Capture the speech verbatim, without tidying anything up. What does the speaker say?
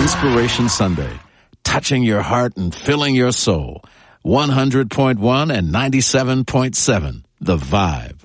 Inspiration Sunday, touching your heart and filling your soul. one hundred point one and ninety-seven point seven, The Vibe.